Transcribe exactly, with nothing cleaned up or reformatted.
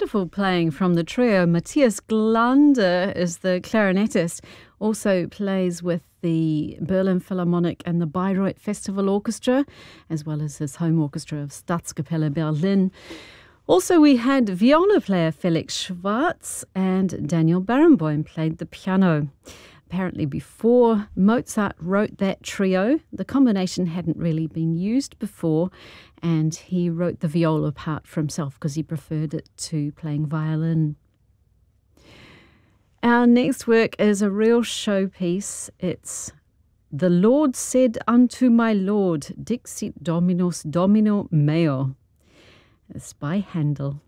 wonderful playing from the trio. Matthias Glander is the clarinetist, also plays with the Berlin Philharmonic and the Bayreuth Festival Orchestra, as well as his home orchestra of Staatskapelle Berlin. Also, we had viola player Felix Schwarz, and Daniel Barenboim played the piano. Apparently before Mozart wrote that trio, the combination hadn't really been used before, and he wrote the viola part for himself because he preferred it to playing violin. Our next work is a real showpiece. It's The Lord Said Unto My Lord, Dixit Dominus Domino Meo. It's by Handel.